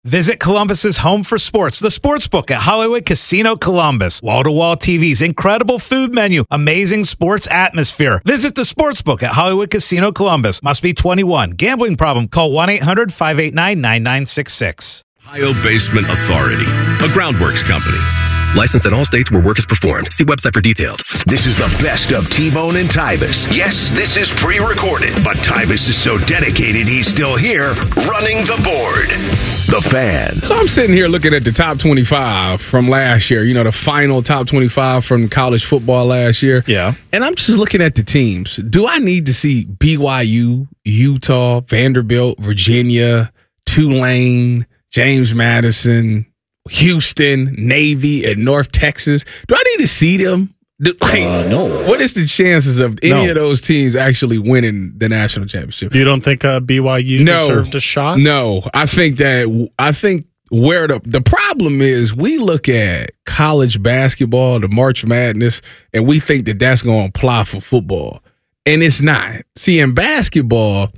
Visit Columbus's home for sports, the Sportsbook at Hollywood Casino Columbus. Wall-to-wall TVs, incredible food menu, amazing sports atmosphere. Visit the Sportsbook at Hollywood Casino Columbus. Must be 21. Gambling problem? Call 1-800-589-9966. Ohio Basement Authority, a groundworks company. Licensed in all states where work is performed. See website for details. This is the best of T-Bone and Tybus. Yes, this is pre-recorded, but Tybus is so dedicated he's still here running the board. The Fan. So I'm sitting here looking at the top 25 from last year, the final top 25 from college football last year. Yeah. And I'm just looking at the teams. Do I need to see BYU, Utah, Vanderbilt, Virginia, Tulane, James Madison, Houston, Navy, and North Texas? Do I need to see them? No. What is the chances of any of those teams actually winning the national championship? You don't think BYU deserved a shot? No. I think where the problem is, we look at college basketball, the March Madness, and we think that that's going to apply for football. And it's not. See, in basketball,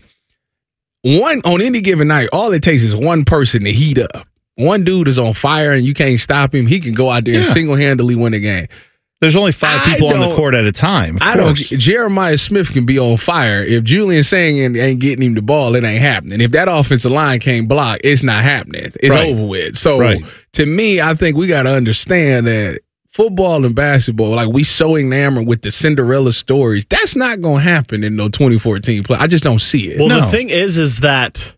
on any given night, all it takes is one person to heat up. One dude is on fire and you can't stop him. He can go out there and single-handedly win a game. There's only 5 people on the court at a time. Jeremiah Smith can be on fire. If Julian Sang ain't getting him the ball, it ain't happening. If that offensive line can't block, it's not happening. It's over with. So to me, I think we got to understand that football and basketball, like we so enamored with the Cinderella stories, that's not going to happen in no 2014 play. I just don't see it. Well, the thing is that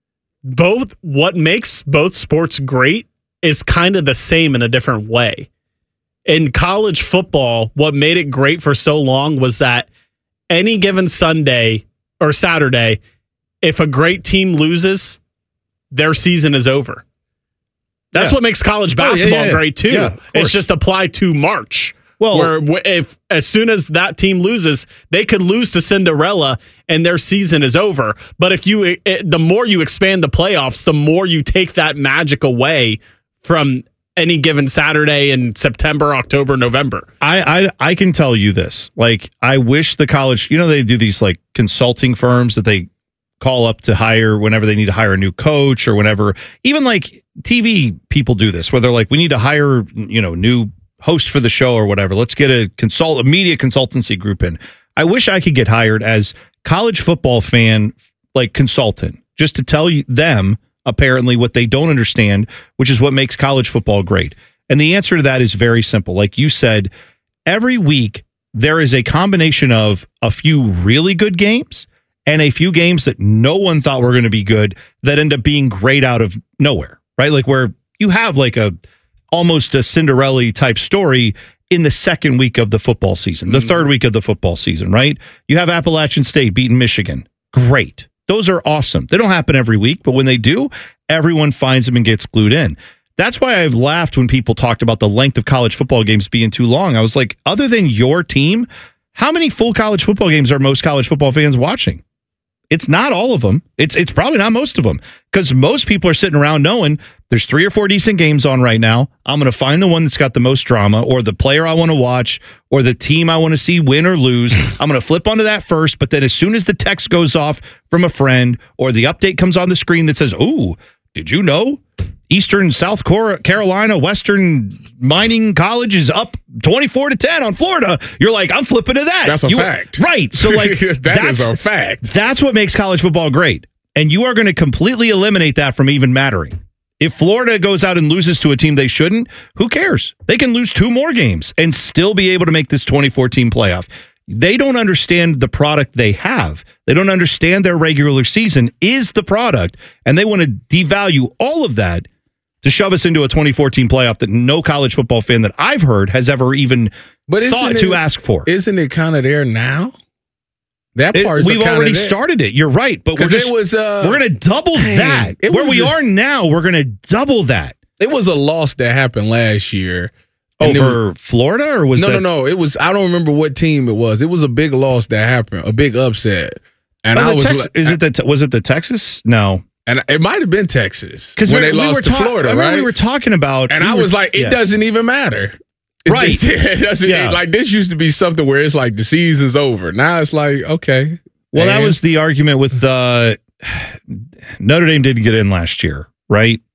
what makes both sports great is kind of the same in a different way. In college football, what made it great for so long was that any given Sunday or Saturday, if a great team loses, their season is over. That's what makes college basketball great too. Yeah, it's just applied to March. Well, where if as soon as that team loses, they could lose to Cinderella and their season is over. But if the more you expand the playoffs, the more you take that magic away from any given Saturday in September, October, November. I can tell you this. Like, I wish the college, they do these like consulting firms that they call up to hire whenever they need to hire a new coach or whenever, even like TV people do this, where they're like, we need to hire, new host for the show or whatever. Let's get a media consultancy group in. I wish I could get hired as college football fan, like consultant, just to tell them apparently what they don't understand, which is what makes college football great. And the answer to that is very simple. Like you said, every week there is a combination of a few really good games and a few games that no one thought were going to be good that end up being great out of nowhere, right? Like where you have like almost a Cinderella type story in the second week of the football season, the third week of the football season, right? You have Appalachian State beating Michigan. Great. Those are awesome. They don't happen every week, but when they do, everyone finds them and gets glued in. That's why I've laughed when people talked about the length of college football games being too long. I was like, other than your team, how many full college football games are most college football fans watching? It's not all of them. It's probably not most of them, because most people are sitting around knowing there's 3 or 4 decent games on right now. I'm going to find the one that's got the most drama, or the player I want to watch, or the team I want to see win or lose. I'm going to flip onto that first, but then as soon as the text goes off from a friend or the update comes on the screen that says, "Oh, did you know Eastern South Carolina Western Mining College is up 24-10 on Florida," you're like, I'm flipping to that. That's a fact. Right. So like that's a fact. That's what makes college football great. And you are going to completely eliminate that from even mattering. If Florida goes out and loses to a team they shouldn't, who cares? They can lose 2 more games and still be able to make this 2014 playoff. They don't understand the product they have. They don't understand their regular season is the product, and they want to devalue all of that to shove us into a 2014 playoff that no college football fan that I've heard has ever even thought to ask for. Isn't it kind of there now? That part we've already started it. You're right, but we're going to double that. Where we are now, we're going to double that. It was a loss that happened last year. Over Florida, or was no? It was, I don't remember what team it was. It was a big loss that happened, a big upset. And was it the Texas? No. And it might have been Texas because when they lost to Florida, right? We were talking about, and I was like, it doesn't even matter. Right. It doesn't, like, this used to be something where it's like the season's over. Now it's like, okay. Well, that was the argument with Notre Dame didn't get in last year, right?